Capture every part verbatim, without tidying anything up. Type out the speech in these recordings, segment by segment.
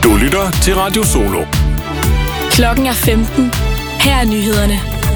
Du lytter til Radio Solo. Klokken er femten. Her er nyhederne.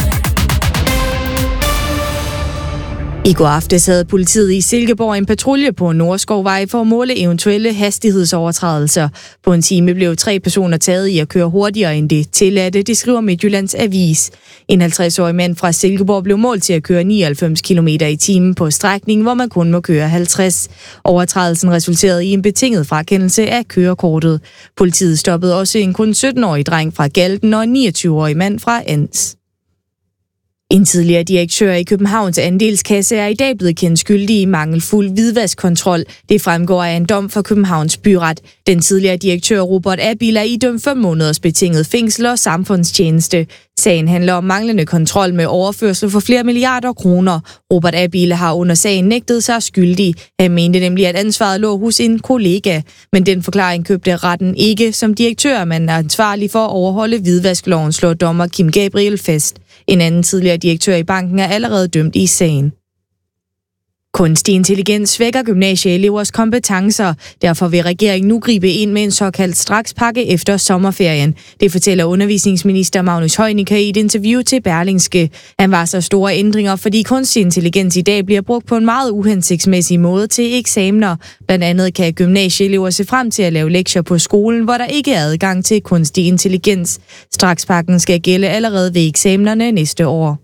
I går aftes havde politiet i Silkeborg en patrulje på Nordskovvej for at måle eventuelle hastighedsovertrædelser. På en time blev tre personer taget i at køre hurtigere end det tilladte, det skriver Midtjyllands Avis. En halvtreds-årig mand fra Silkeborg blev målt til at køre nioghalvfems kilometer i timen på strækningen, hvor man kun må køre halvtreds. Overtrædelsen resulterede i en betinget frakendelse af kørekortet. Politiet stoppede også en kun sytten-årig dreng fra Galten og en niogtyve-årig mand fra Ans. En tidligere direktør i Københavns Andelskasse er i dag blevet kendt skyldig i mangelfuld hvidvaskkontrol. Det fremgår af en dom fra Københavns Byret. Den tidligere direktør Robert Abild er idømt fem måneders betinget fængsel og samfundstjeneste. Sagen handler om manglende kontrol med overførsel for flere milliarder kroner. Robert Abild har under sagen nægtet sig skyldig. Han mente nemlig, at ansvaret lå hos en kollega. Men den forklaring købte retten ikke. Som direktør er man ansvarlig for at overholde hvidvaskloven, slår dommer Kim Gabriel fast. En anden tidligere direktør i banken er allerede dømt i sagen. Kunstig intelligens svækker gymnasieelevers kompetencer. Derfor vil regeringen nu gribe ind med en såkaldt strakspakke efter sommerferien. Det fortæller undervisningsminister Magnus Heunicke i et interview til Berlingske. Han varsler store ændringer, fordi kunstig intelligens i dag bliver brugt på en meget uhensigtsmæssig måde til eksamener. Blandt andet kan gymnasieelever se frem til at lave lektier på skolen, hvor der ikke er adgang til kunstig intelligens. Strakspakken skal gælde allerede ved eksamenerne næste år.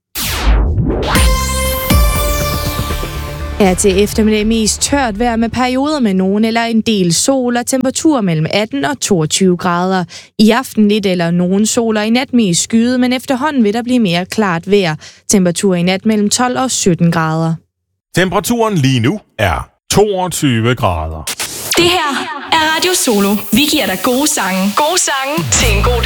Her til eftermiddag mest tørt vejr med perioder med nogen eller en del sol og temperatur mellem atten og toogtyve grader. I aften lidt eller nogen sol og i nat mest skyet, men efterhånden vil der blive mere klart vejr. Temperatur i nat mellem tolv og sytten grader. Temperaturen lige nu er toogtyve grader. Det her er Radio Solo. Vi giver dig gode sange. Gode sange til en god